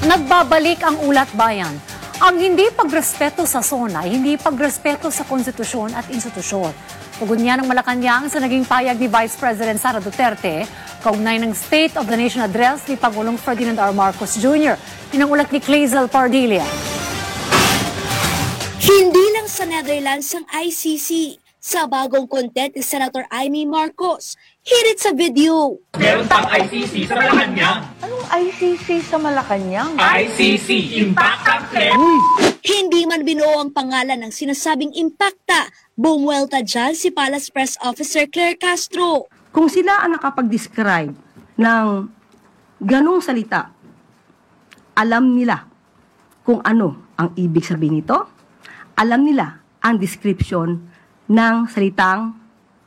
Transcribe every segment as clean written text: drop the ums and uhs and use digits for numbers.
Nagbabalik ang Ulat Bayan. Ang hindi pagrespeto sa SONA, hindi pagrespeto sa konstitusyon at institusyon. Tugon niya ng Malacanang sa naging payag ni Vice President Sara Duterte, kaugnay ng State of the Nation Address ni Pangulong Ferdinand R. Marcos Jr. Pinangulat ni Clazel Pardilla. Hindi lang sa Netherlands ang ICC. Sa bagong content ni Senator Amy Marcos, hirit sa video. Meron pang ICC sa Malacanang. Anong ICC sa Malacanang? ICC, Impacta Claire. Hindi man binuo ang pangalan ng sinasabing Impacta, bumuelta dyan si Palace Press Officer Claire Castro. Kung sila ang nakapag-describe ng ganong salita, alam nila kung ano ang ibig sabihin nito, alam nila ang description ng salitang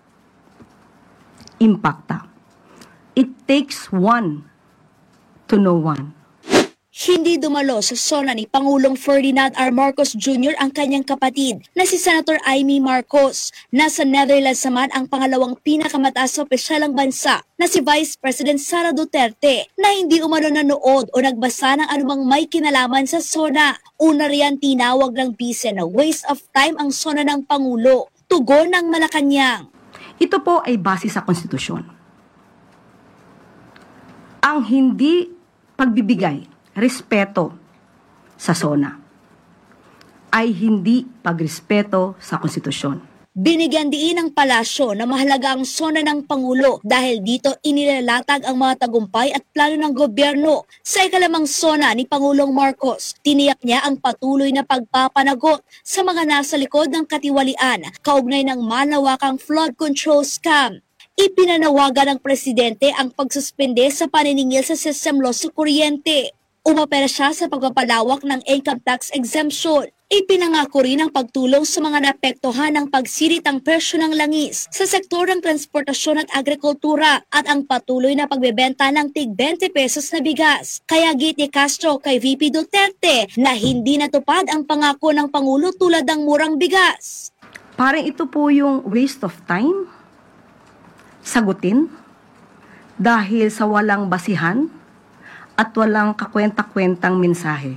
Impacta. It takes one to know one. Hindi dumalo sa SONA ni Pangulong Ferdinand R. Marcos Jr. ang kanyang kapatid na si Senator Amy Marcos. Nasa Netherlands naman ang pangalawang pinakamataas na opisyal ng bansa na si Vice President Sara Duterte na hindi umano nanood o nagbasa ng anumang may kinalaman sa SONA. Una riyan tinawag ng bise na waste of time ang SONA ng Pangulo. Tugon ng Malacanang. Ito po ay base sa konstitusyon. Ang hindi pagbibigay respeto sa SONA ay hindi pagrespeto sa konstitusyon. Binigyan diin ng palasyo na mahalaga ang SONA ng Pangulo dahil dito inilalatag ang mga tagumpay at plano ng gobyerno. Sa ikalimang SONA ni Pangulong Marcos, tiniyak niya ang patuloy na pagpapanagot sa mga nasa likod ng katiwalian kaugnay ng malawakang flood control scam. Ipinanawagan ng presidente ang pagsuspende sa paniningil sa system law sa kuryente. Umapera siya sa pagpapalawak ng income tax exemption. Ipinangako rin ang pagtulong sa mga naapektuhan ng pagsiritang presyo ng langis sa sektor ng transportasyon at agrikultura at ang patuloy na pagbebenta ng tig 20 pesos na bigas. Kaya git ni Castro kay VP Duterte na hindi natupad ang pangako ng Pangulo tulad ng murang bigas. Parang ito po yung waste of time, sagutin, dahil sa walang basihan at walang kakwenta-kwentang mensahe.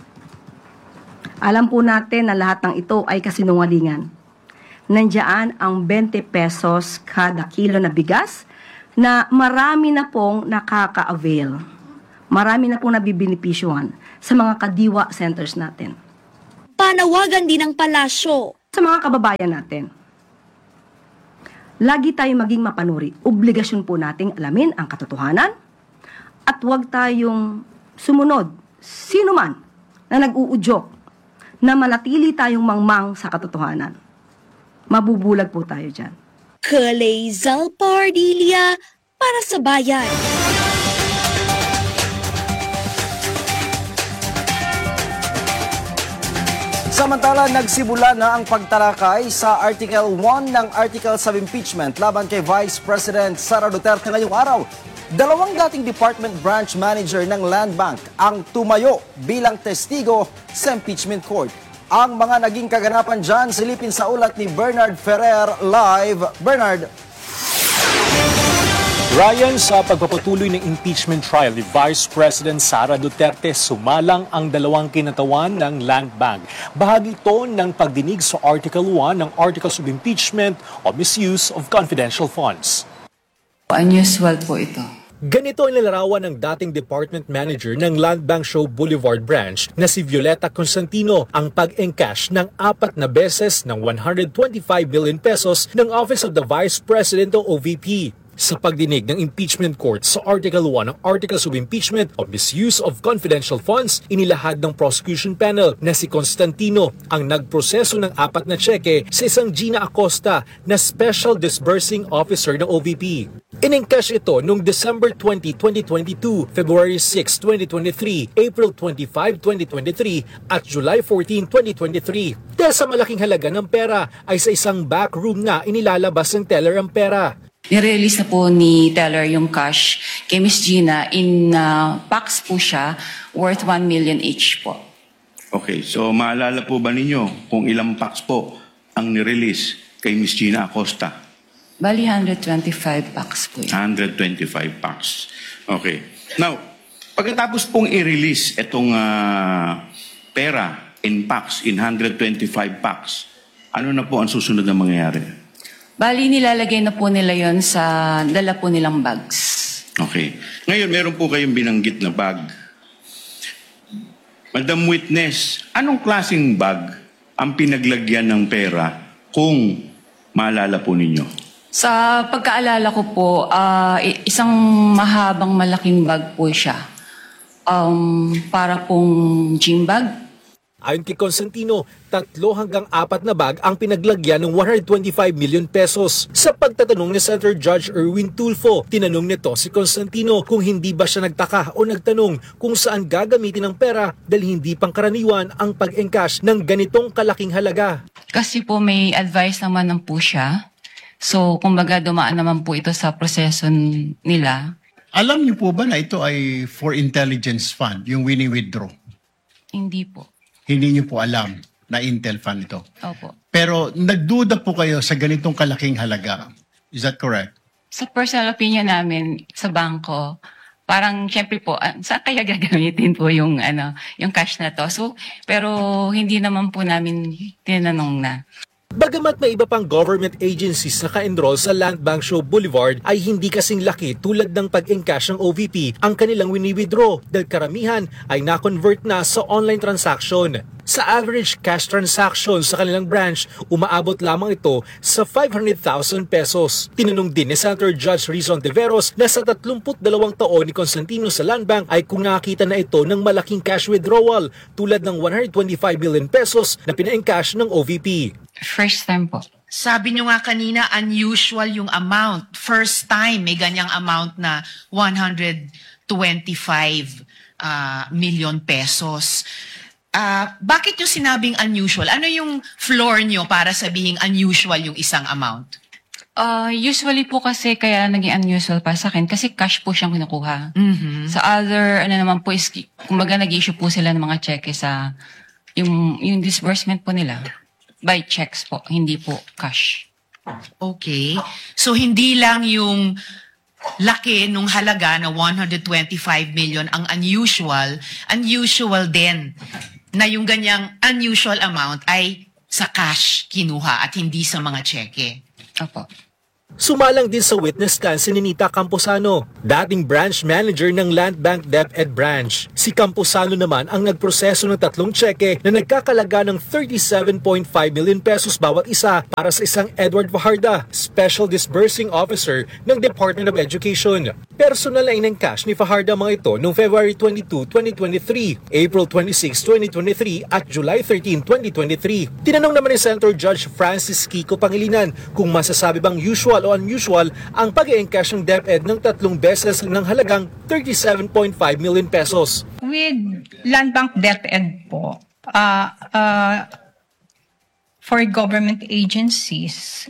Alam po natin na lahat ng ito ay kasinungalingan. Nandiyan ang 20 pesos kada kilo na bigas na marami na pong nakaka-avail. Marami na pong nabibinipisyuhan sa mga kadiwa centers natin. Panawagan din ng palasyo. Sa mga kababayan natin, lagi tayong maging mapanuri. Obligasyon po nating alamin ang katotohanan at huwag tayong sumunod sino man na nag-uudyok na manatili tayong mangmang sa katotohanan. Mabubulag po tayo dyan. Clazel Pardilla para sa Bayan. Samantala, nagsimula na ang pagtalakay sa Article 1 ng Articles of Impeachment laban kay Vice President Sara Duterte ngayong araw. Dalawang dating Department Branch Manager ng Land Bank ang tumayo bilang testigo sa impeachment court. Ang mga naging kaganapan dyan, silipin sa ulat ni Bernard Ferrer live. Bernard. Ryan, sa pagpapatuloy ng impeachment trial ni Vice President Sara Duterte, sumalang ang dalawang kinatawan ng Land Bank. Bahagi ito ng pagdinig sa Article 1 ng Articles of Impeachment o Misuse of Confidential Funds. Unusual po ito. Ganito ang nilarawan ng dating Department Manager ng Land Bank Show Boulevard Branch na si Violeta Constantino ang pag-encash ng 4 na beses ng 125 billion pesos ng Office of the Vice President o OVP. Sa pagdinig ng impeachment court sa Article 1 ng Articles of Impeachment o Misuse of Confidential Funds, inilahad ng prosecution panel na si Constantino ang nagproseso ng 4 na tseke sa isang Gina Acosta na Special Disbursing Officer ng OVP. In-encash ito noong December 20, 2022, February 6, 2023, April 25, 2023 at July 14, 2023. Dahil sa malaking halaga ng pera ay sa isang back room na inilalabas ng teller ang pera. Nirelease na po ni teller yung cash kay Miss Gina in packs po siya worth 1 million each po. Okay, so maalala po ba ninyo kung ilang packs po ang nirelease kay Miss Gina Acosta? Bali 125 packs po yun. 125 packs. Okay. Now, Pagkatapos pong i-release itong pera in packs, in 125 packs, ano na po ang susunod na mangyayari? Bali, nilalagay na po nila yon sa dala po nilang bags. Okay. Ngayon, meron po kayong binanggit na bag. Madam Witness, anong klaseng bag ang pinaglagyan ng pera kung maalala po ninyo? Sa pagkaalala ko po, isang mahabang malaking bag po siya. Para pong gym bag. Ayon kay Constantino, 3 hanggang 4 na bag ang pinaglagyan ng 125 million pesos. Sa pagtatanong ni Senator Judge Erwin Tulfo, tinanong nito si Constantino kung hindi ba siya nagtaka o nagtanong kung saan gagamitin ang pera dahil hindi pangkaraniwan ang pag-encash ng ganitong kalaking halaga. Kasi po may advice naman po siya. So, kumbaga dumaan naman po ito sa proseso nila. Alam niyo po ba na ito ay for intelligence fund, yung wini-withdraw? Hindi po. Hindi niyo po alam na Intel fund ito. Opo. Pero nagduda po kayo sa ganitong kalaking halaga. Is that correct? Sa personal opinion namin sa bangko, parang syempre po, saan kaya gagamitin po yung cash na to? So, pero hindi naman po namin tinanong na. Bagamat may iba pang government agencies na ka-enroll sa Land Bank Show Boulevard ay hindi kasing laki tulad ng pag-encash ng OVP ang kanilang wini-withdraw dahil karamihan ay na-convert na sa online transaction. Sa average cash transaction sa kanilang branch, umaabot lamang ito sa 500,000 pesos. Tinanong din ni Senator Judge Rizon de Veros na sa 32 taon ni Constantino sa Land Bank ay kung nakakita na ito ng malaking cash withdrawal tulad ng 125 million pesos na pina-encash ng OVP. First time po. Sabi nyo nga kanina, unusual yung amount. First time may ganyang amount na 125 million pesos. Bakit yung sinabing unusual? Ano yung floor nyo para sabihing unusual yung isang amount? Usually po kasi kaya naging unusual para sa akin kasi cash po siyang kinukuha. Mm-hmm. Sa other, naman po is, kumbaga nag-issue po sila ng mga cheque sa yung disbursement po nila. By checks po, hindi po cash. Okay. So hindi lang yung laki nung halaga na 125 million ang unusual din na yung ganyang unusual amount ay sa cash kinuha at hindi sa mga cheque. Opo. Sumalang din sa witness stand si Ninita Camposano, dating branch manager ng Land Bank DepEd Branch. Si Camposano naman ang nagproseso ng 3 tseke na nagkakalaga ng 37.5 million pesos bawat isa para sa isang Edward Fajarda, Special Disbursing Officer ng Department of Education. Personal na in-encash ni Fajarda mga ito noong February 22, 2023, April 26, 2023 at July 13, 2023. Tinanong naman ni Senator Judge Francis Kiko Pangilinan kung masasabi bang usual o unusual ang pag-e-encash ng DepEd ng 3 beses ng halagang 37.5 million pesos. With Land Bank DepEd po, for government agencies,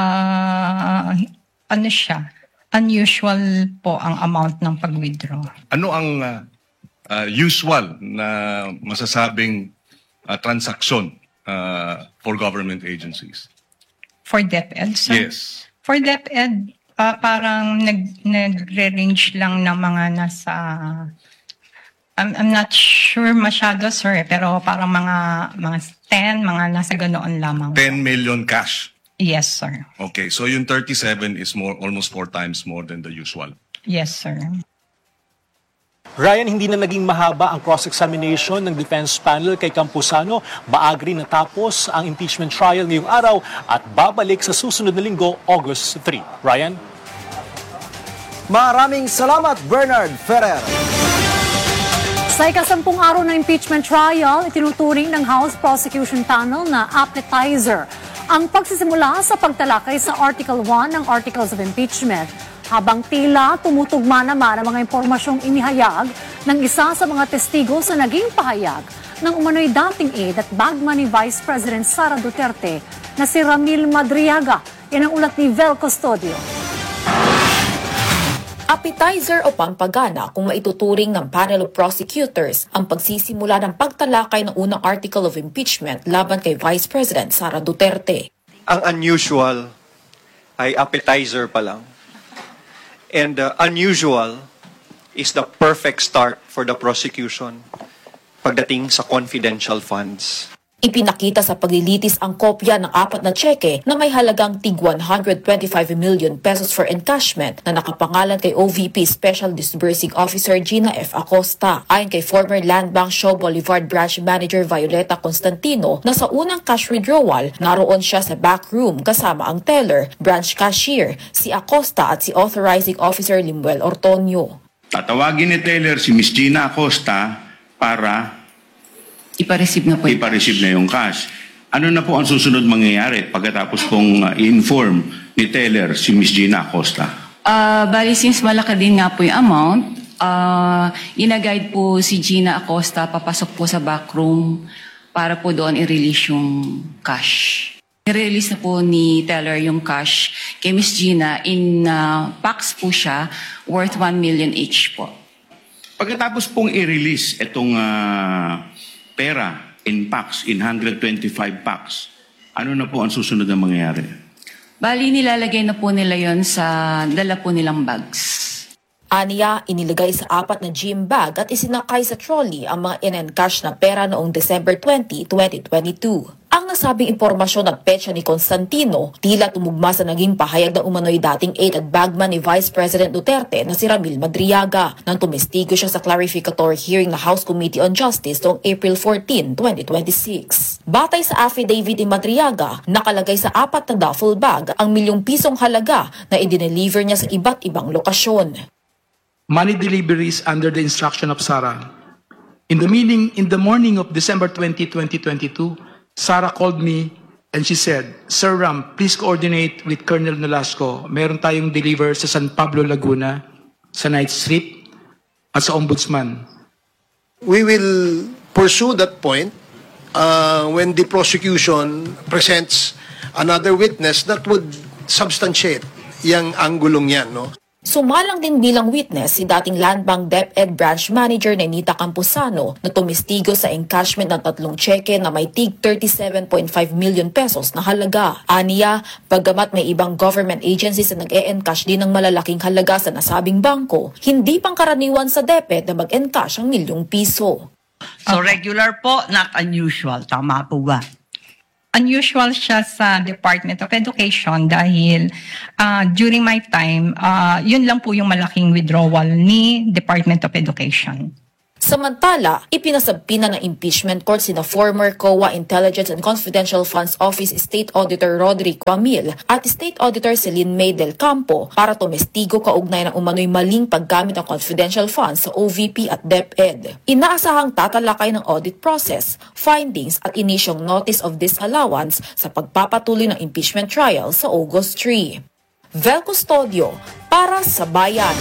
unusual po ang amount ng pag-withdraw. Ano ang usual na masasabing transaksyon for government agencies? For DepEd, sir? Yes. For DepEd, parang nagre-range lang ng mga nasa... I'm not sure masyado, sir, pero parang mga 10, mga nasa ganoon lamang. 10 million cash? Yes, sir. Okay, so yung 37 is almost 4 times more than the usual? Yes, sir. Ryan, hindi na naging mahaba ang cross-examination ng defense panel kay Camposano. Maagri natapos ang impeachment trial ngayong araw at babalik sa susunod na linggo, August 3. Ryan? Maraming salamat, Bernard Ferrer. Sa ika-10 araw ng impeachment trial, itinuturing ng House Prosecution Panel na appetizer ang pagsisimula sa pagtalakay sa Article 1 ng Articles of Impeachment. Habang tila tumutugma naman ang mga impormasyong inihayag ng isa sa mga testigo sa naging pahayag ng umano'y dating aide at bagman ni Vice President Sara Duterte na si Ramil Madriaga. Yan ang ulat ni Vel Custodio. Appetizer o pampagana kung maituturing ng panel of prosecutors ang pagsisimula ng pagtalakay ng unang article of impeachment laban kay Vice President Sara Duterte. Ang unusual ay appetizer pa lang. And unusual is the perfect start for the prosecution pagdating sa confidential funds. Ipinakita sa paglilitis ang kopya ng 4 na tseke na may halagang tig 125 million pesos for encashment na nakapangalan kay OVP Special Disbursing Officer Gina F. Acosta. Ayon kay former Land Bank Show Boulevard Branch Manager Violeta Constantino na sa unang cash withdrawal, naroon siya sa back room kasama ang teller, branch cashier, si Acosta at si Authorizing Officer Limuel Ortonio. Tatawagin ni teller si Miss Gina Acosta para Ipa-receive na yung cash. Ano na po ang susunod mangyayari pagkatapos pong i-inform ni teller si Miss Gina Acosta? Bali, since malaki din nga po yung amount, ina-guide po si Gina Acosta papasok po sa backroom para po doon i-release yung cash. I-release na po ni teller yung cash kay Miss Gina in packs po siya worth 1 million each po. Pagkatapos pong i-release itong pera in packs, in 125 packs, ano na po ang susunod na mangyayari? Bali, nilalagay na po nila yon sa dala po nilang bags. Aniya, inilagay sa 4 na gym bag at isinakay sa trolley ang mga in-encash na pera noong December 20, 2022. Ang nasabing impormasyon at petsa ni Constantino tila tumugma sa naging pahayag ng umano'y dating aide at bagman ni Vice President Duterte na si Ramil Madriaga nang tumestigo siya sa clarificatory hearing ng House Committee on Justice noong April 14, 2026. Batay sa affidavit ni Madriaga, nakalagay sa 4 na duffel bag ang ₱1,000,000 halaga na i-deliver niya sa iba't ibang lokasyon. Money deliveries under the instruction of Sarah. In the morning of December 20, 2022, Sarah called me and she said, "Sir Ram, please coordinate with Colonel Nolasco. Meron tayong deliver sa San Pablo, Laguna, sa Night Street, at sa Ombudsman." We will pursue that point when the prosecution presents another witness that would substantiate yung anggulong yan, no? Sumalang din bilang witness si dating Land Bank DepEd Branch Manager Nenita Campusano na tumistigo sa encashment ng 3 tseke na may tig 37.5 million pesos na halaga. Aniya, bagamat may ibang government agencies na nag-e-encash din ng malalaking halaga sa nasabing bangko, hindi pangkaraniwan sa DepEd na mag-encash ang ₱1,000,000. So regular po, not unusual. Tama po ba? Unusual siya sa Department of Education dahil during my time, yun lang po yung malaking withdrawal ni Department of Education. Samantala, ipinasabpina ng impeachment court sina former COA Intelligence and Confidential Funds Office State Auditor Roderick Wamil at State Auditor Celine May Del Campo para tumestigo kaugnay ng umano'y maling paggamit ng confidential funds sa OVP at DepEd. Inaasahang tatalakay ng audit process, findings at inisyong notice of disallowance sa pagpapatuloy ng impeachment trial sa August 3. Vel Custodio para sa Bayan.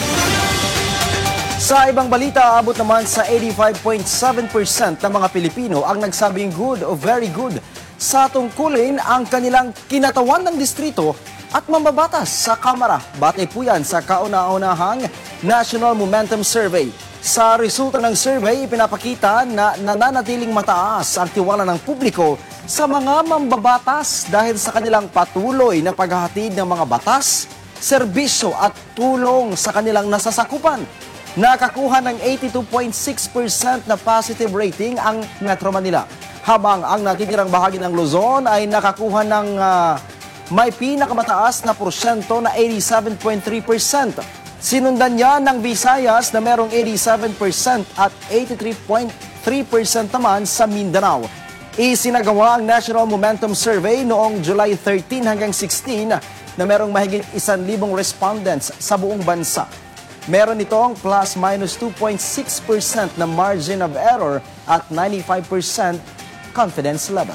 Sa ibang balita, aabot naman sa 85.7% ng mga Pilipino ang nagsabing good o very good sa tungkulin ang kanilang kinatawan ng distrito at mambabatas sa Kamara. Batay po yan sa kauna-unahang National Momentum Survey. Sa resulta ng survey, ipinapakita na nananatiling mataas ang tiwala ng publiko sa mga mambabatas dahil sa kanilang patuloy na paghahatid ng mga batas, serbisyo at tulong sa kanilang nasasakupan. Nakakuha ng 82.6% na positive rating ang Metro Manila, habang ang natitirang bahagi ng Luzon ay nakakuha ng may pinakamataas na porsyento na 87.3%. Sinundan niya ng Visayas na merong 87% at 83.3% naman sa Mindanao. Isinagawa ang National Momentum Survey noong July 13 hanggang 16 na merong mahigit 1,000 respondents sa buong bansa. Meron itong plus-minus 2.6% na margin of error at 95% confidence level.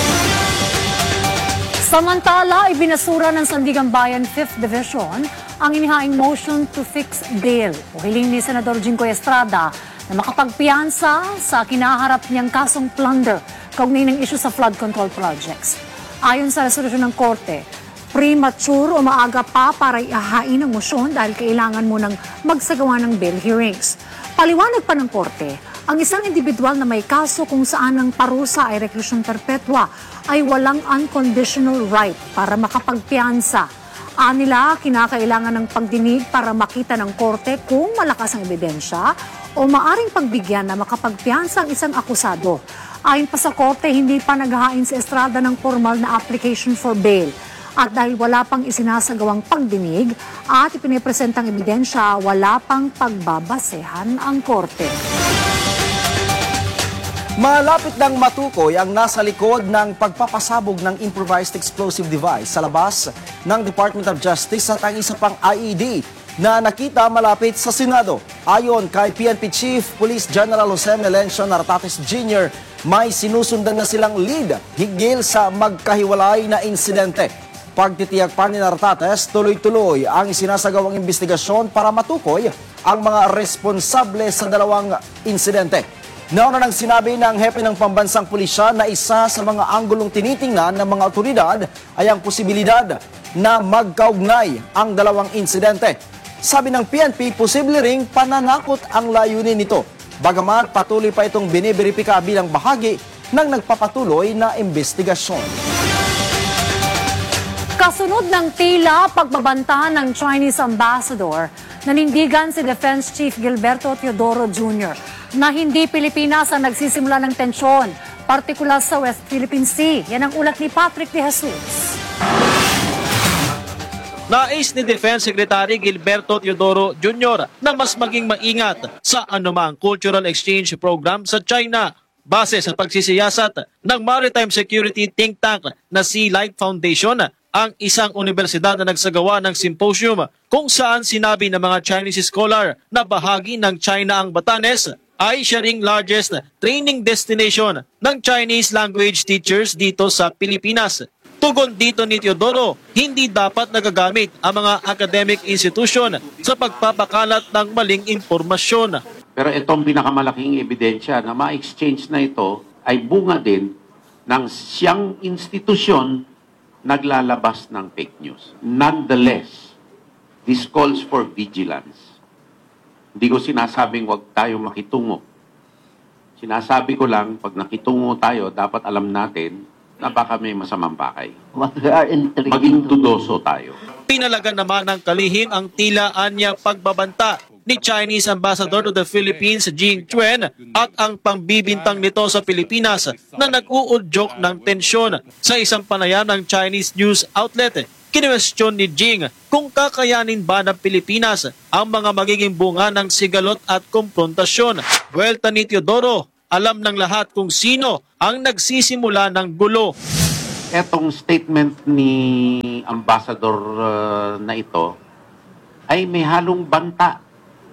Samantala, ibinasura ng Sandigan Bayan 5th Division ang inihaing motion to fix bail o hiling ni Senador Jinggoy Estrada na makapagpiyansa sa kinaharap niyang kasong plunder kaugnay ng issue sa flood control projects. Ayon sa resolusyon ng Korte, premature o maaga pa para ihahain ang motion dahil kailangan mo nang magsagawa ng bail hearings. Paliwanag pa ng Korte, ang isang individual na may kaso kung saan ang parusa ay reklusyon perpetua ay walang unconditional right para makapagpiyansa. Nila, kinakailangan ng pagdinig para makita ng korte kung malakas ang ebidensya o maaring pagbigyan na makapagpiyansa ang isang akusado. Ayon pa sa korte, hindi pa naghahain sa Estrada ng formal na application for bail. At dahil wala pang isinasagawang pagdinig at ipinipresentang ebidensya, wala pang pagbabasehan ang korte. Malapit ng matukoy ang nasa likod ng pagpapasabog ng improvised explosive device sa labas ng Department of Justice at ang isa pang IED na nakita malapit sa Senado. Ayon kay PNP Chief Police General Jose Melencio Nartates Jr., may sinusundan na silang lead higil sa magkahiwalay na insidente. Pagtitiyak pa ni Nartates, tuloy-tuloy ang sinasagawang investigasyon para matukoy ang mga responsable sa dalawang insidente. Nauna nang sinabi ng hepe ng pambansang pulisya na isa sa mga anggulong tinitingnan ng mga otoridad ay ang posibilidad na magkaugnay ang dalawang insidente. Sabi ng PNP, posible ring pananakot ang layunin nito. Bagamat patuloy pa itong biniberipika bilang bahagi ng nagpapatuloy na investigasyon. Kasunod ng tila pagbabanta ng Chinese ambassador, nanindigan si Defense Chief Gilberto Teodoro Jr. na hindi Pilipinas ang nagsisimula ng tensyon, partikular sa West Philippine Sea. Yan ang ulat ni Patrick De Jesus. Nais ni Defense Secretary Gilberto Teodoro Jr. na mas maging maingat sa anumang cultural exchange program sa China base sa pagsisiyasat ng Maritime Security Think Tank na Sea Light Foundation, ang isang universidad na nagsagawa ng symposium kung saan sinabi ng mga Chinese scholar na bahagi ng China ang Batanes ay siya ring largest training destination ng Chinese language teachers dito sa Pilipinas. Tugon dito ni Teodoro, hindi dapat nagagamit ang mga academic institution sa pagpapakalat ng maling impormasyon. Pero itong pinakamalaking ebidensya na ma-exchange na ito ay bunga din ng siyang institusyon naglalabas ng fake news. Nonetheless, this calls for vigilance. Hindi ko sinasabing huwag tayo makitungo. Sinasabi ko lang, pag nakitungo tayo, dapat alam natin na baka may masamang pakay. Maging tudoso tayo. Pinalagan naman ng kalihim ang tila anya pagbabanta ni Chinese Ambassador to the Philippines, Jing Chuen, at ang pangbibintang nito sa Pilipinas na nag-uudyok ng tensyon. Sa isang panayam ng Chinese news outlet, kinwestiyon ni Jing kung kakayanin ba ng Pilipinas ang mga magiging bunga ng sigalot at komprontasyon. Buwelta ni Teodoro, alam ng lahat kung sino ang nagsisimula ng gulo. Etong statement ni Ambassador na ito ay may halong banta.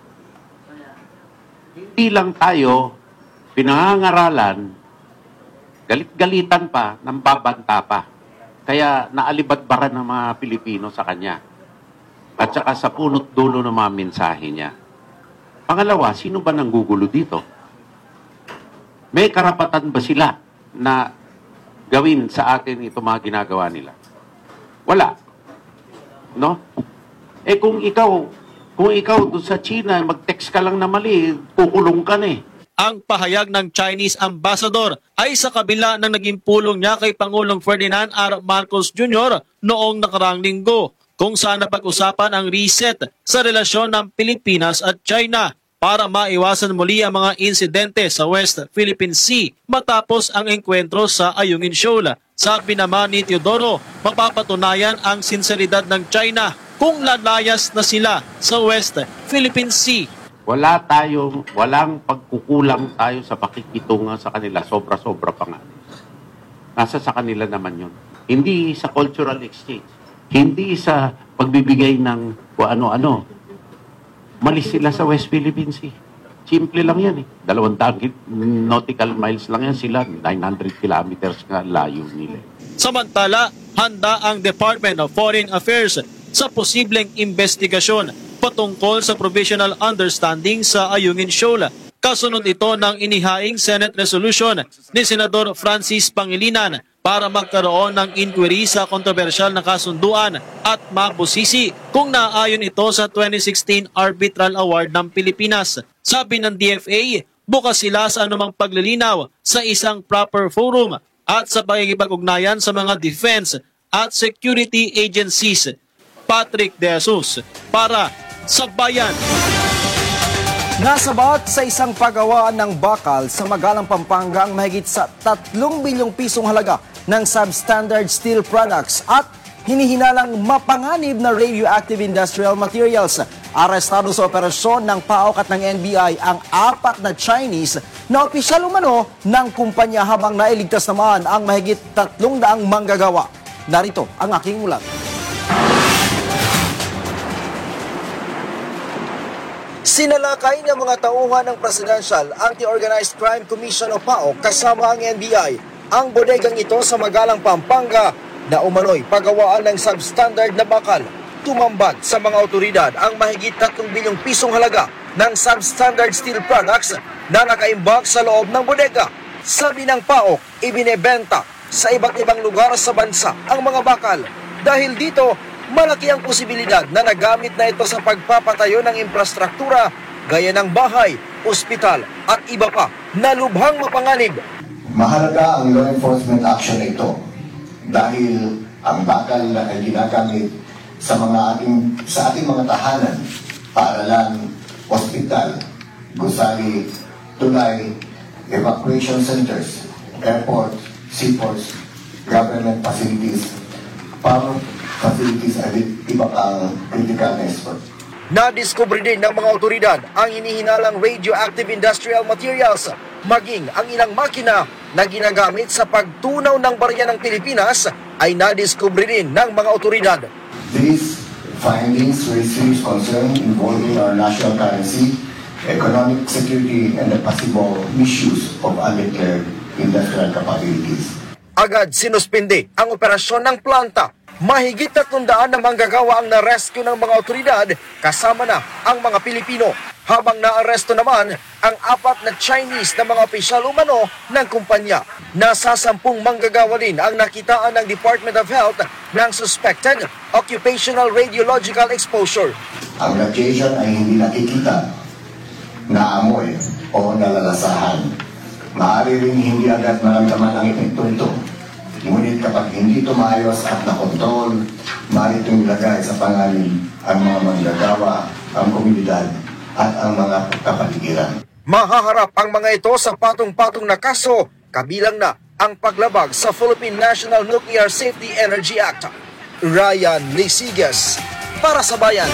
Hindi lang tayo pinangangaralan, galit-galitan pa, nang babanta pa. Kaya naalibadbaran ng mga Pilipino sa kanya. At saka sa punot dulo ng mga mensahe niya. Pangalawa, sino ba nanggugulo dito? May karapatan ba sila na gawin sa atin ito mga ginagawa nila? Wala. No? Kung ikaw doon sa China, mag-text ka lang na mali, kukulong ka na eh. Ang pahayag ng Chinese ambassador ay sa kabila ng naging pulong niya kay Pangulong Ferdinand R. Marcos Jr. noong nakarang linggo, kung saan napag-usapan ang reset sa relasyon ng Pilipinas at China para maiwasan muli ang mga insidente sa West Philippine Sea matapos ang engkwentro sa Ayungin Shoal. Sabi naman ni Teodoro, mapapatunayan ang sinseridad ng China kung lalayas na sila sa West Philippine Sea. Walang pagkukulang tayo sa pakikitungan sa kanila. Sobra-sobra pa nga. Nasa sa kanila naman yun. Hindi sa cultural exchange. Hindi sa pagbibigay ng ano-ano. Malis sila sa West Philippine Sea. Simple lang yan eh. 200 nautical miles lang yan sila. 900 kilometers nga layo nila. Samantala, handa ang Department of Foreign Affairs sa posibleng investigasyon patungkol sa provisional understanding sa Ayungin Shoal. Kasunod ito ng inihaing Senate resolution ni Senador Francis Pangilinan para magkaroon ng inquiry sa kontrobersyal na kasunduan at mabusisi kung naayon ito sa 2016 Arbitral Award ng Pilipinas. Sabi ng DFA, bukas sila sa anumang paglilinaw sa isang proper forum at sa pakikipag-ugnayan sa mga defense at security agencies. Patrick De Jesus para sa Bayan. Nasabat sa isang pagawaan ng bakal sa Magalang, Pampanga ang mahigit sa 3 bilyong pisong halaga ng substandard steel products at hinihinalang mapanganib na radioactive industrial materials. Arestado sa operasyon ng PAOK at ng NBI ang 4 na Chinese na opisyal umano ng kumpanya habang nailigtas naman ang mahigit 300 manggagawa. Narito ang aking ulat. Sinalakay ng mga tauhan ng Presidential Anti-Organized Crime Commission o PAOK kasama ang NBI ang bodegang ito sa Magalang, Pampanga na umano'y pagawaan ng substandard na bakal. Tumambad sa mga otoridad ang mahigit 3 bilyong pisong halaga ng substandard steel products na nakaimbak sa loob ng bodega. Sabi ng PAOK, ibinebenta sa iba't ibang lugar sa bansa ang mga bakal. Dahil dito, malaki ang posibilidad na nagamit na ito sa pagpapatayo ng infrastruktura gaya ng bahay, ospital at iba pa na lubhang mapanganib. Mahalaga ang law enforcement action na ito dahil ang bakal na ay ginagamit sa ating mga tahanan, paaralan, ospital, gusali, tulay, evacuation centers, airport, seaports, government facilities, power facilities at iba pang critical export. Nadiskubre din ng mga otoridad ang hinihinalang radioactive industrial materials, maging ang ilang makina na ginagamit sa pagtunaw ng barya ng Pilipinas ay nadiskubre din ng mga otoridad. These findings raise serious concern involving our national currency, economic security, and the possible misuse of undeclared industrial capabilities. Agad sinuspindi ang operasyon ng planta. Mahigit 300 na manggagawa ang na-rescue ng mga otoridad kasama na ang mga Pilipino. Habang naaresto naman ang 4 na Chinese na mga opisyal umano ng kumpanya. Nasa 10 manggagawa din ang nakitaan ng Department of Health ng suspected occupational radiological exposure. Ang radiation ay hindi nakikita, naamoy o nalalasahan. Maaari rin hindi agad maramdaman ang epekto nito. Ngunit kapag hindi ito maayos at nakontrol, maaari itong ilagay sa panganib ang mga manggagawa, ang komunidad at ang mga kapaligiran. Mahaharap ang mga ito sa patong-patong na kaso, kabilang na ang paglabag sa Philippine National Nuclear Safety Energy Act. Ryan Lisigas, para sa Bayan.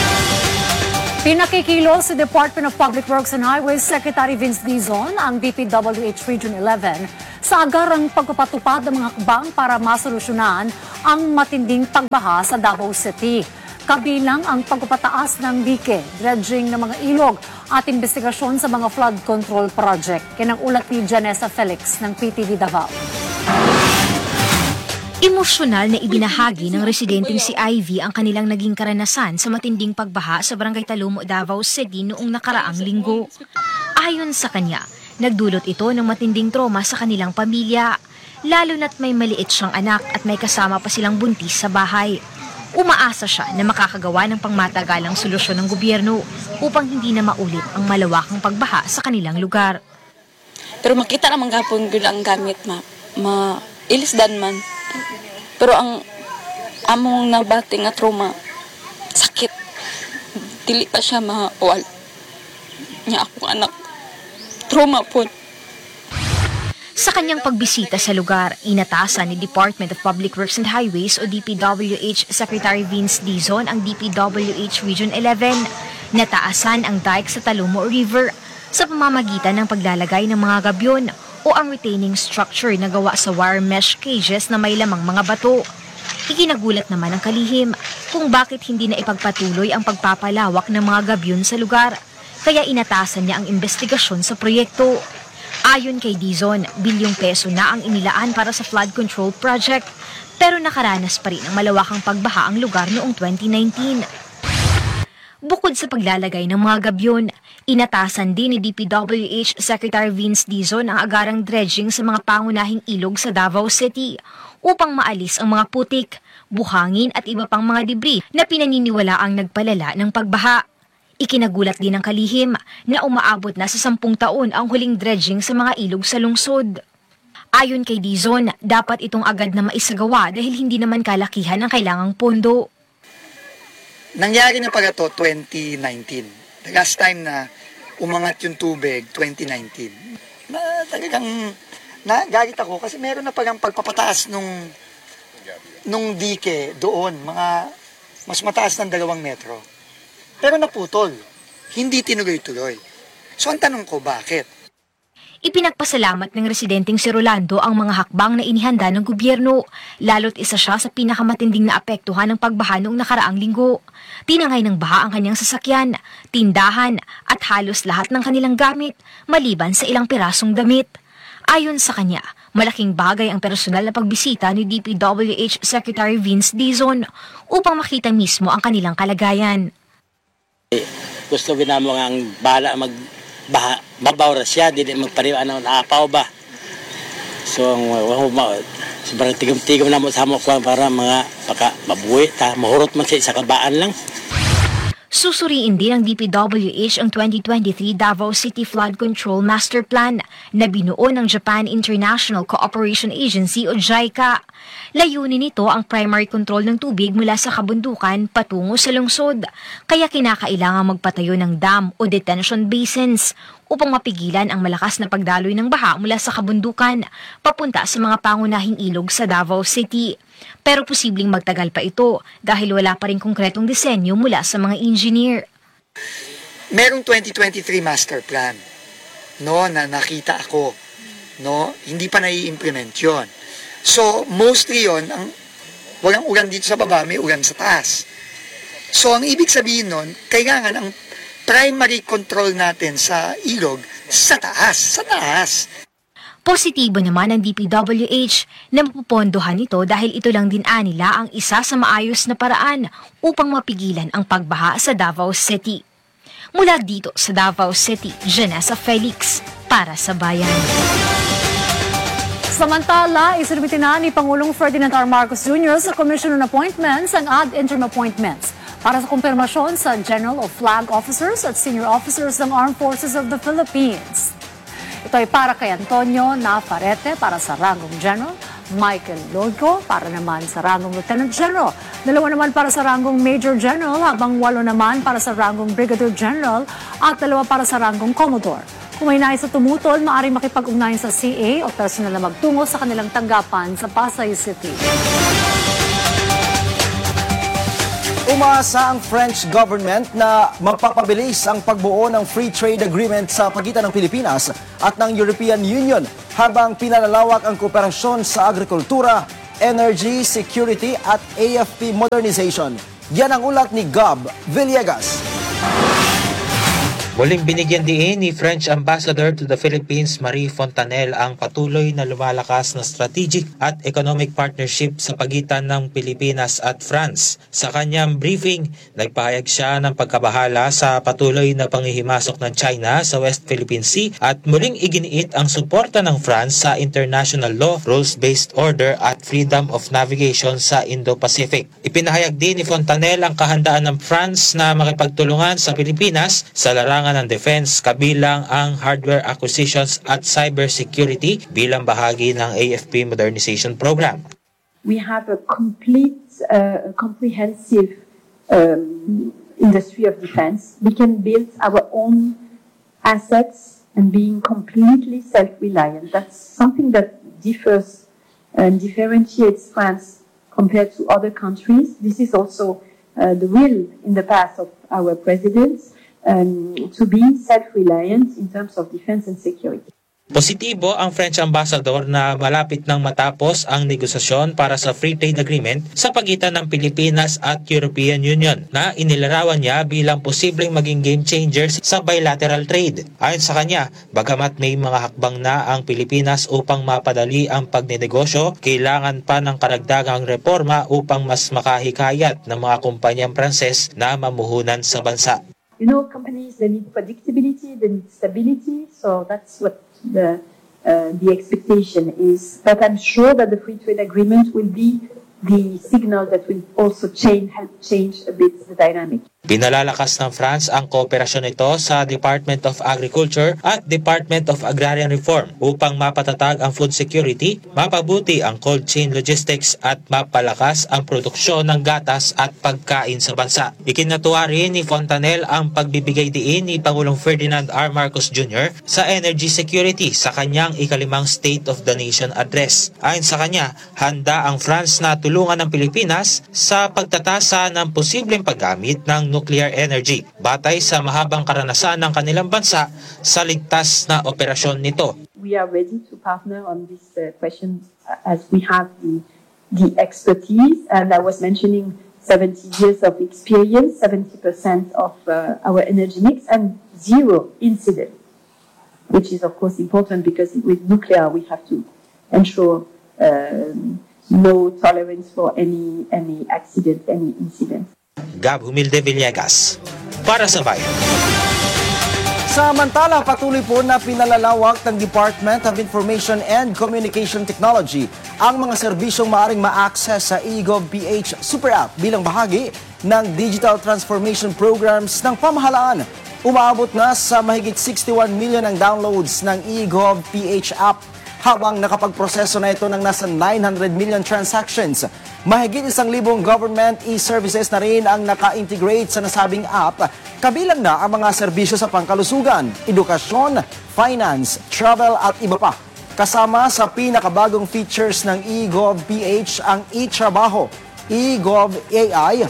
Pinakikilo sa Department of Public Works and Highways Secretary Vince Dizon ang DPWH Region 11 sa agarang pagpapatupad ng mga hakbang para masolusyonan ang matinding pagbaha sa Davao City. Kabilang ang pagpapataas ng dike, dredging ng mga ilog at investigasyon sa mga flood control project. Yan ang ulat ni Janessa Felix ng PTV Davao. Emosyonal na ibinahagi ng residenteng si Ivy ang kanilang naging karanasan sa matinding pagbaha sa Barangay Talumo, Davao City noong nakaraang linggo. Ayon sa kanya, nagdulot ito ng matinding trauma sa kanilang pamilya, lalo na't may maliit siyang anak at may kasama pa silang buntis sa bahay. Umaasa siya na makakagawa ng pangmatagalang solusyon ng gobyerno upang hindi na maulit ang malawakang pagbaha sa kanilang lugar. Pero makita naman gapon gud ang gamit ilisdan man. Pero ang among nabati nga trauma, sakit. Dili pa siya mauwal. Niya akong anak. Trauma po. Sa kanyang pagbisita sa lugar, inatasan ni Department of Public Works and Highways o DPWH Secretary Vince Dizon ang DPWH Region 11 na taasan ang dike sa Talumo River sa pamamagitan ng paglalagay ng mga gabyon o ang retaining structure na gawa sa wire mesh cages na may lamang mga bato. Ikinagulat naman ang kalihim kung bakit hindi na ipagpatuloy ang pagpapalawak ng mga gabyon sa lugar, kaya inatasan niya ang investigasyon sa proyekto. Ayon kay Dizon, bilyong peso na ang inilaan para sa flood control project, pero nakaranas pa rin ng malawakang pagbaha ang lugar noong 2019. Bukod sa paglalagay ng mga gabyon, inatasan din ni DPWH Secretary Vince Dizon ang agarang dredging sa mga pangunahing ilog sa Davao City upang maalis ang mga putik, buhangin at iba pang mga debris na pinaniniwalaang nagpalala ng pagbaha. Ikinagulat din ng kalihim na umaabot na sa 10 taon ang huling dredging sa mga ilog sa lungsod. Ayon kay Dizon, dapat itong agad na maisagawa dahil hindi naman kalakihan ang kailangang pondo. Nangyari na pala to 2019. The last time na umangat yung tubig, 2019. Na talagang nagalit ako kasi meron na palang pagpapataas nung dike doon, mga mas mataas ng 2 metro. Pero naputol. Hindi tinuloy-tuloy. So ang tanong ko, bakit? Ipinagpasalamat ng residenteng si Rolando ang mga hakbang na inihanda ng gobyerno, lalo't isa siya sa pinakamatinding na apektuhan ng pagbaha noong nakaraang linggo. Tinangay ng baha ang kanyang sasakyan, tindahan at halos lahat ng kanilang gamit, maliban sa ilang pirasong damit. Ayon sa kanya, malaking bagay ang personal na pagbisita ni DPWH Secretary Vince Dizon upang makita mismo ang kanilang kalagayan. Gusto ginamo nga ang bala mabawra siya, di magpariwa na naapaw ba. So, sobrang tigom-tigom na mo sa mga para mga mabuhi, mahurot man sa kabaan lang. Susuriin din ng DPWH ang 2023 Davao City Flood Control Master Plan na binuo ng Japan International Cooperation Agency o JICA. Layunin nito ang primary control ng tubig mula sa kabundukan patungo sa lungsod, kaya kinakailangang magpatayo ng dam o detention basins upang mapigilan ang malakas na pagdaloy ng baha mula sa kabundukan papunta sa mga pangunahing ilog sa Davao City. Pero posibleng magtagal pa ito dahil wala pa rin konkretong disenyo mula sa mga engineer. Merong 2023 master plan, no, na nakita ako, no, hindi pa nai-implement yon. So, mostly yon, walang ulan dito sa baba, may ulan sa taas. So, ang ibig sabihin nun, kailangan ang primary control natin sa ilog sa taas. Positibo naman ang DPWH na mapupondohan ito dahil ito lang din nila ang isa sa maayos na paraan upang mapigilan ang pagbaha sa Davao City. Mula dito sa Davao City, Janessa Felix para sa Bayan. Samantala, isinumiti na ni Pangulong Ferdinand R. Marcos Jr. sa Commission on Appointments ang ad interim appointments para sa kumpirmasyon sa General of Flag Officers at Senior Officers ng Armed Forces of the Philippines. Ito ay para kay Antonio Nafarete para sa rangong General, Michael Lodco para naman sa rangong Lieutenant General, 2 naman para sa rangong Major General habang 8 naman para sa rangong Brigadier General at 2 para sa rangong Commodore. Kung may nais sa tumutol, maaaring makipag-ugnayan sa CA o personal na magtungo sa kanilang tanggapan sa Pasay City. Umaasa ang French government na magpapabilis ang pagbuo ng free trade agreement sa pagitan ng Pilipinas at ng European Union habang pinalalawak ang kooperasyon sa agrikultura, energy, security at AFP modernization. Yan ang ulat ni Gab Villegas. Muling binigyan diin ni French Ambassador to the Philippines Marie Fontanelle ang patuloy na lumalakas na strategic at economic partnership sa pagitan ng Pilipinas at France. Sa kanyang briefing, nagpahayag siya ng pagkabahala sa patuloy na panghihimasok ng China sa West Philippine Sea at muling iginiit ang suporta ng France sa international law, rules-based order at freedom of navigation sa Indo-Pacific. Ipinahayag din ni Fontanelle ang kahandaan ng France na makipagtulungan sa Pilipinas sa larangan ng defense kabilang ang hardware acquisitions at cybersecurity bilang bahagi ng AFP modernization program. We have a comprehensive industry of defense. We can build our own assets and being completely self-reliant. That's something that differs and differentiates France compared to other countries. This is also the will in the past of our presidents. To be self-reliant in terms of defense and security. Positibo ang French Ambassador na malapit nang matapos ang negosasyon para sa free trade agreement sa pagitan ng Pilipinas at European Union na inilarawan niya bilang posibleng maging game changers sa bilateral trade. Ayon sa kanya, bagamat may mga hakbang na ang Pilipinas upang mapadali ang pagnenegosyo, kailangan pa ng karagdagang reforma upang mas makahikayat ng mga kumpanyang Pranses na mamuhunan sa bansa. You know, companies, they need predictability, they need stability, so that's what the expectation is. But I'm sure that the free trade agreement will be the signal that will also help change a bit the dynamic. Pinalalakas ng France ang kooperasyon nito sa Department of Agriculture at Department of Agrarian Reform upang mapatatag ang food security, mapabuti ang cold chain logistics at mapalakas ang produksyon ng gatas at pagkain sa bansa. Ikinatuwa rin ni Fontanel ang pagbibigay diin ni Pangulong Ferdinand R. Marcos Jr. sa energy security sa kanyang ikalimang State of the Nation address. Ayon sa kanya, handa ang France na tulungan ng Pilipinas sa pagtatasa ng posibleng paggamit ng nuclear energy batay sa mahabang karanasan ng kanilang bansa sa ligtas na operasyon nito. We are ready to partner on this question as we have the expertise, and I was mentioning 70 years of experience, 70% of our energy mix, and 0 incident, which is of course important because with nuclear we have to ensure no tolerance for any accident, any incident. Gab Humilde Villegas, para sa Bayan. Samantala, patuloy po na pinalalawak ng Department of Information and Communication Technology ang mga serbisyong maaaring ma-access sa eGov.ph Super App bilang bahagi ng digital transformation programs ng pamahalaan. Umaabot na sa mahigit 61 million ang downloads ng eGov.ph app habang nakapagproseso na ito ng nasa 900 million transactions. Mahigit 1,000 government e-services na rin ang naka-integrate sa nasabing app, kabilang na ang mga serbisyo sa pangkalusugan, edukasyon, finance, travel at iba pa. Kasama sa pinakabagong features ng eGov.ph ang e-trabaho, eGov.ai,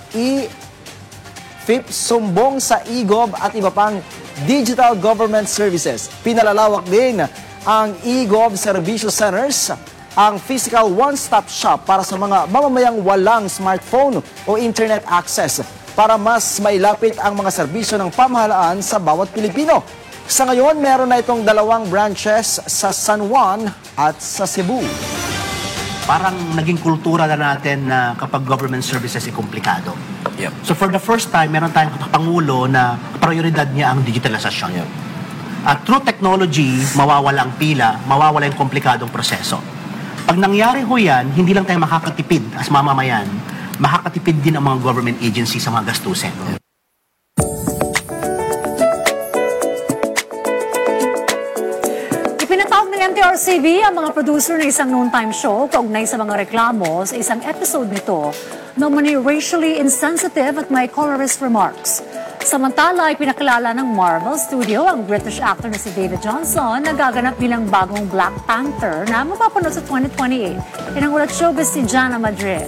e-FIP, sumbong sa eGov at iba pang digital government services. Pinalalawak din ang eGov Servicio Centers, ang physical one-stop shop para sa mga mamamayang walang smartphone o internet access para mas mailapit ang mga serbisyo ng pamahalaan sa bawat Pilipino. Sa ngayon, meron na itong 2 branches sa San Juan at sa Cebu. Parang naging kultura na natin na kapag government services ay komplikado. So for the first time, meron tayong Pangulo na prioridad niya ang digitalisasyon. At through technology, mawawala ang pila, mawawala yung komplikadong proseso. Pag nangyari ho yan, hindi lang tayo makakatipid as mamamayan, makakatipid din ang mga government agencies sa mga gastusin. Ipinatawag ng MTRCB ang mga producer ng isang noontime show kaugnay sa mga reklamo sa isang episode nito na mani racially insensitive at may colorist remarks. Samantala, ay pinakilala ng Marvel Studio ang British actor na si David Johnson na gaganap bilang bagong Black Panther na mapapanood sa 2028. Yan ang ulat showbiz si Jana Madrid.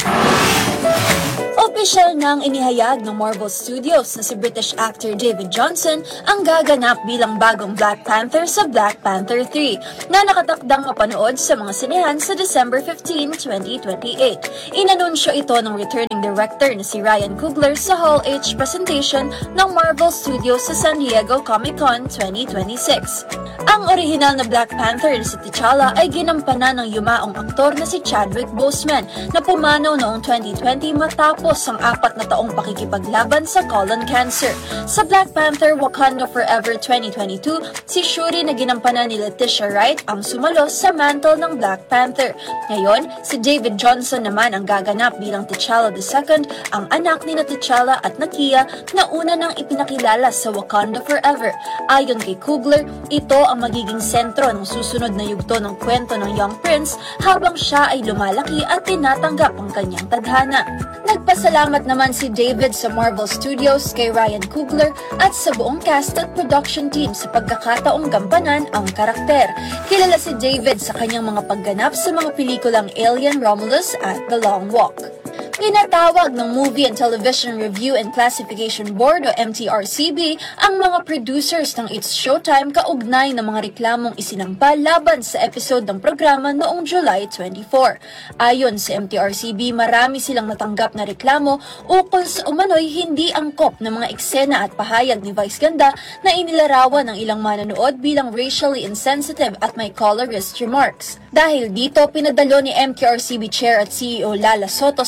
Opisyal nang inihayag ng Marvel Studios na si British actor David Johnson ang gaganap bilang bagong Black Panther sa Black Panther 3 na nakatakdang mapanood sa mga sinehan sa December 15, 2028. Inanunsyo ito ng returning director na si Ryan Coogler sa Hall H presentation ng Marvel Studios sa San Diego Comic-Con 2026. Ang orihinal na Black Panther na si T'Challa ay ginampanan ng yumaong aktor na si Chadwick Boseman na pumanaw noong 2020 matapos ang 4 na taong pakikipaglaban sa colon cancer. Sa Black Panther Wakanda Forever 2022, si Shuri na ginampanan ni Letitia Wright ang sumalos sa mantle ng Black Panther. Ngayon, si David Johnson naman ang gaganap bilang T'Challa II, ang anak ni T'Challa at Nakia na una nang ipinakilala sa Wakanda Forever. Ayon kay Coogler, ito ang magiging sentro ng susunod na yugto ng kwento ng Young Prince habang siya ay lumalaki at tinatanggap ang kanyang tadhana. Nagpasalamat naman si David sa Marvel Studios kay Ryan Coogler at sa buong cast at production team sa pagkakataong gampanan ang karakter. Kilala si David sa kanyang mga pagganap sa mga pelikulang Alien, Romulus at The Long Walk. Pinatawag ng Movie and Television Review and Classification Board o MTRCB ang mga producers ng It's Showtime kaugnay ng mga reklamong isinampa laban sa episode ng programa noong July 24. Ayon sa MTRCB, marami silang natanggap na reklamo ukol sa umano'y hindi angkop ng mga eksena at pahayag ni Vice Ganda na inilarawan ng ilang manonood bilang racially insensitive at may colorist remarks. Dahil dito, pinadalo ni MTRCB Chair at CEO Lala Soto sa hearing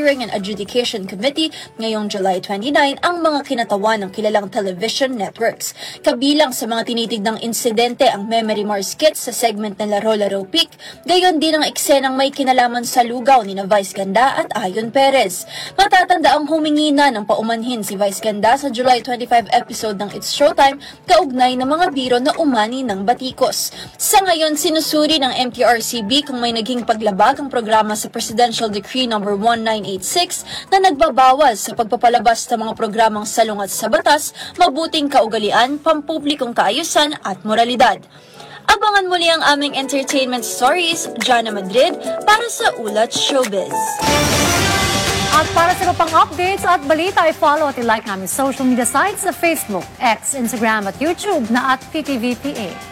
Hearing and Adjudication Committee ngayong July 29 ang mga kinatawan ng kilalang television networks. Kabilang sa mga tinitignang insidente ang Memory More skits sa segment na Laro-Laro Peak, gayon din ang eksenang may kinalaman sa lugaw ni na Vice Ganda at Ayon Perez. Matatanda ang humingi na ng paumanhin si Vice Ganda sa July 25 episode ng It's Showtime kaugnay ng mga biro na umani ng batikos. Sa ngayon, sinusuri ng MTRCB kung may naging paglabag ang programa sa Presidential Decree No. 1986 na nagbabawas sa pagpapalabas ng mga programang salungat sa batas, mabuting kaugalian, pampublikong kaayusan at moralidad. Abangan muli ang aming entertainment stories, Jana Madrid, para sa Ulat Showbiz. At para sa pang updates at balita, i-follow at i-like namin social media sites sa Facebook, X, Instagram at YouTube na @TTVPH.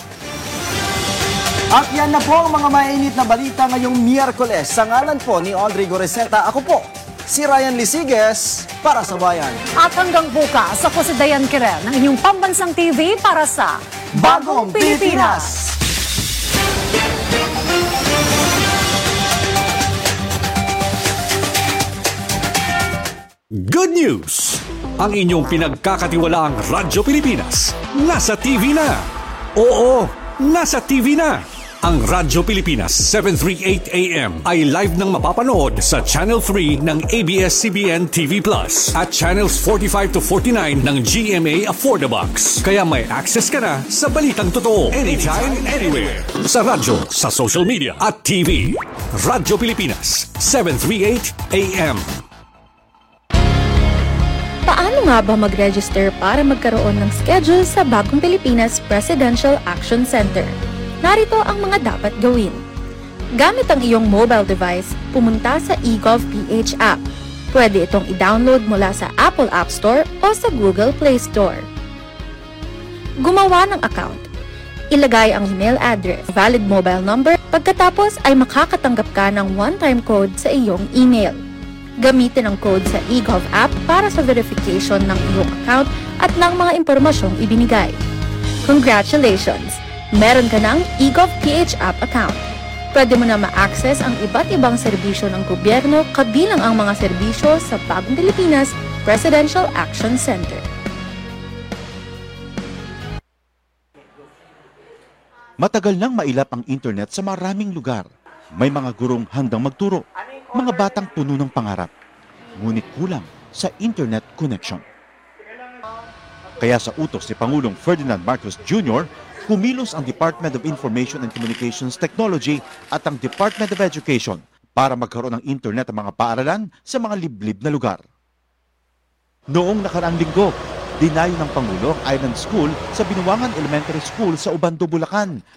At yan na po ang mga mainit na balita ngayong Miyerkules. Sa ngalan po ni Audrey Goreseta, ako po, si Ryan Lisiges, para sa Bayan. At hanggang bukas, ako si Dayan Kirel ng inyong pambansang TV para sa Bagong Pilipinas. Good news! Ang inyong pinagkakatiwalaang Radyo Pilipinas nasa TV na. Oo, nasa TV na. Ang Radyo Pilipinas 738 AM ay live nang mapapanood sa Channel 3 ng ABS-CBN TV Plus at Channels 45 to 49 ng GMA Affordabox. Kaya may access ka na sa balitang totoo anytime, anywhere. Sa radyo, sa social media at TV. Radyo Pilipinas 738 AM. Paano nga ba mag-register para magkaroon ng schedule sa Bagong Pilipinas Presidential Action Center? Narito ang mga dapat gawin. Gamit ang iyong mobile device, pumunta sa eGovPH app. Pwede itong i-download mula sa Apple App Store o sa Google Play Store. Gumawa ng account. Ilagay ang email address, valid mobile number, pagkatapos ay makakatanggap ka ng one-time code sa iyong email. Gamitin ang code sa eGov app para sa verification ng iyong account at ng mga impormasyong ibinigay. Congratulations! Meron ka ng eGovPH app account. Pwede mo na ma-access ang iba't ibang serbisyo ng gobyerno kabilang ang mga serbisyo sa Bagong Pilipinas Presidential Action Center. Matagal nang mailap ang internet sa maraming lugar. May mga gurong handang magturo, mga batang puno ng pangarap, ngunit kulang sa internet connection. Kaya sa utos ni Pangulong Ferdinand Marcos Jr., kumilos ang Department of Information and Communications Technology at ang Department of Education para magkaroon ng internet ang mga paaralan sa mga liblib na lugar. Noong nakaraang linggo, dinayo ng Pangulo ang Island School sa Binuangan Elementary School sa Ubando, Bulacan.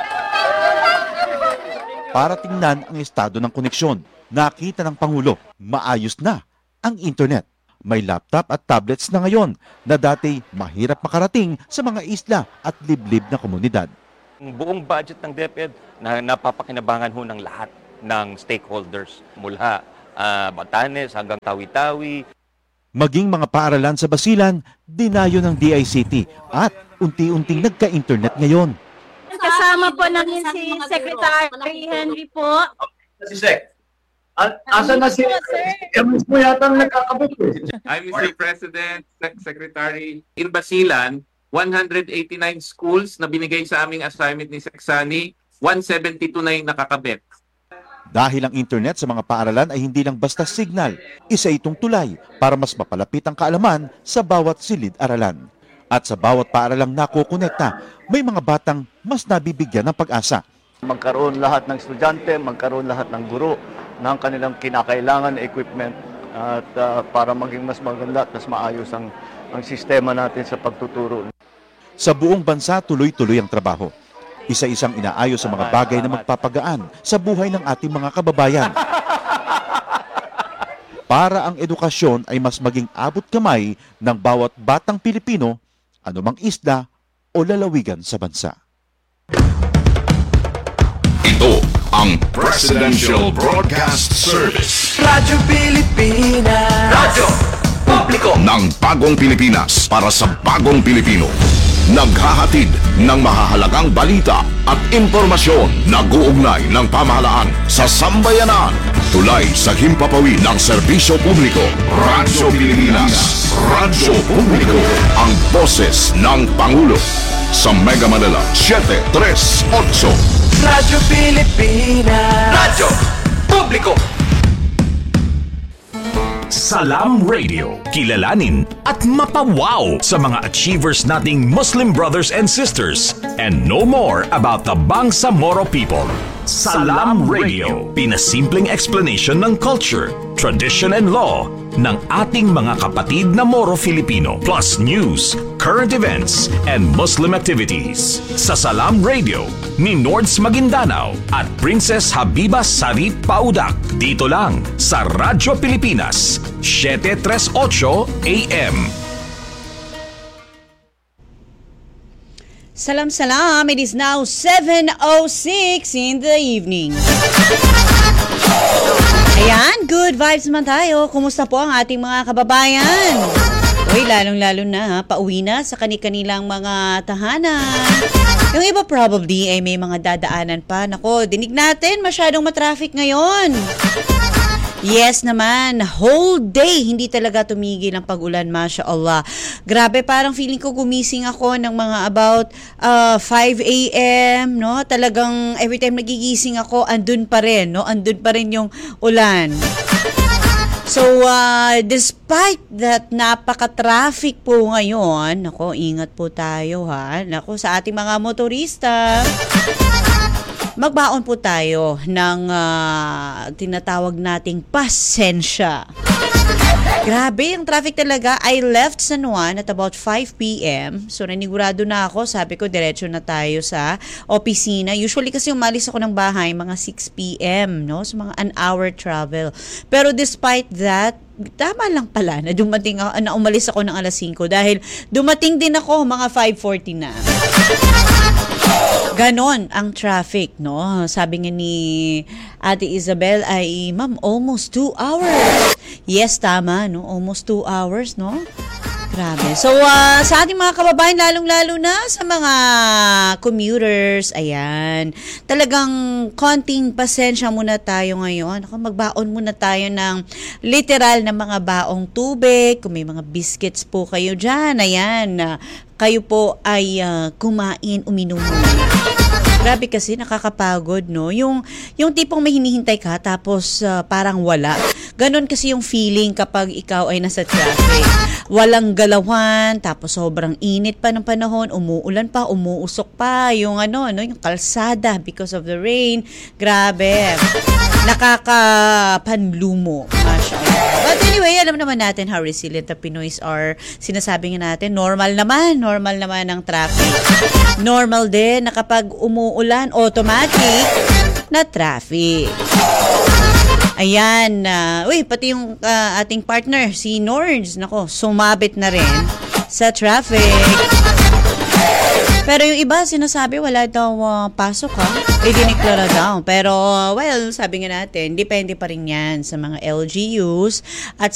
Para tingnan ang estado ng koneksyon, nakita ng Pangulo, maayos na ang internet. May laptop at tablets na ngayon na dati mahirap makarating sa mga isla at liblib na komunidad. Ang buong budget ng DepEd na napapakinabangan ho ng lahat ng stakeholders mula Batanes hanggang Tawi-Tawi. Maging mga paaralan sa Basilan, dinayo ng DICT at unti-unting nagka-internet ngayon. Kasama po namin si Secretary Henry po. Si Sec. Asa na si Ems mo yata nagkakabot eh. I'm Mr. President, Secretary. In Basilan, 189 schools na binigay sa aming assignment ni Seksani, 172 na yung nakakabit. Dahil ang internet sa mga paaralan ay hindi lang basta signal, isa itong tulay para mas mapalapit ang kaalaman sa bawat silid-aralan. At sa bawat paaralang nakukonekta, may mga batang mas nabibigyan ng pag-asa. Magkaroon lahat ng estudyante, magkaroon lahat ng guro ng kanilang kinakailangan na equipment at para maging mas maganda at mas maayos ang sistema natin sa pagtuturo. Sa buong bansa, tuloy-tuloy ang trabaho. Isa-isang inaayos sa mga bagay na magpapagaan sa buhay ng ating mga kababayan. Para ang edukasyon ay mas maging abot kamay ng bawat batang Pilipino, anumang isla o lalawigan sa bansa. Ito ang Presidential Broadcast Service. Radyo Pilipinas. Radyo Publiko ng Bagong Pilipinas para sa Bagong Pilipino. naghahatid ng mahahalagang balita at impormasyon na guugnay ng pamahalaan sa sambayanan. Tulay sa himpapawid ng serbisyo publiko. Radyo Pilipinas. Radyo Publiko. Ang boses ng Pangulo. Sa Mega Manila, 738. Radyo Pilipinas. Radyo Publiko. Salam Radio. Kilalanin at mapawaw sa mga achievers nating Muslim brothers and sisters and know more about the Bangsamoro people. Salam Radio. Pinasimpleng explanation ng culture, tradition and law ng ating mga kapatid na Moro Filipino, plus news, current events, and Muslim activities. Sa Salam Radio ni Nords Maguindanao at Princess Habiba Sarip Paudak. Dito lang sa Radyo Pilipinas, 738 AM. Salam salam, it is now 7:06 in the evening. Ayan, good vibes naman tayo. Kumusta po ang ating mga kababayan? Uy, lalong-lalo na, pauwi na sa kanilang mga tahanan. Yung iba probably ay may mga dadaanan pa. Nako, dinig natin, masyadong matraffic ngayon. Yes naman, whole day hindi talaga tumigil ang pag-ulan, mashallah. Grabe, parang feeling ko gumising ako ng mga about 5 a.m., no? Talagang every time nagigising ako, andun pa rin, no? Andun pa rin yung ulan. So, despite that napaka-traffic po ngayon, nako, ingat po tayo ha. Nako, sa ating mga motorista, magbaon po tayo ng tinatawag nating pasensya. Grabe, ang traffic talaga. I left San Juan at about 5 p.m. So, nanigurado na ako. Sabi ko, diretso na tayo sa opisina. Usually kasi umalis ako ng bahay mga 6 p.m., no? So, mga an hour travel. Pero despite that, tama lang pala na dumating ako, na umalis ako ng alas 5 dahil dumating din ako mga 5:40 na. Ganon ang traffic, no? Sabi nga ni Ate Isabel ay, ma'am, almost 2 hours. Yes, tama, no? Almost 2 hours, no? Grabe. So, sa ating mga kababayan, lalong-lalo na sa mga commuters, ayan, talagang konting pasensya muna tayo ngayon. Magbaon muna tayo ng literal na mga baong tubig. Kung may mga biscuits po kayo dyan, ayan, kayo po ay kumain, uminom muna. Grabe kasi, nakakapagod, no? Yung tipong may hinihintay ka, tapos parang wala. Ganon kasi yung feeling kapag ikaw ay nasa traffic. Walang galawan, tapos sobrang init pa ng panahon, umuulan pa, umuusok pa, yung yung kalsada because of the rain. Grabe. Nakakapanlumo. Mashallah. But anyway, alam naman natin how resilient the Pinoys are. Sinasabi nga natin, normal naman ang traffic. Normal din na kapag umuulan, automatic na traffic. Ayan, pati yung ating partner, si Nords, nako, sumabit na rin sa traffic. Pero yung iba, sinasabi, wala daw pasok ha. Diniklara daw. Pero, well, sabi nga natin, depende pa rin yan sa mga LGUs at